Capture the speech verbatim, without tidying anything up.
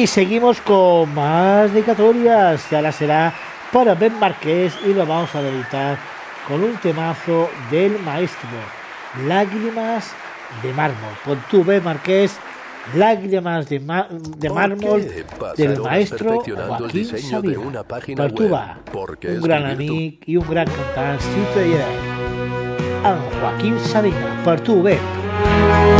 Y seguimos con más dedicatorias. Ya la será para Ben Marqués y lo vamos a dedicar con un temazo del maestro, Lágrimas de mármol. Por tu Ben Marqués, Lágrimas de, ma- de mármol del maestro Joaquín Sabina. Per tu va, un gran amic i un gran cantant ciutadà, en Joaquín Sabina. Per tu, bé.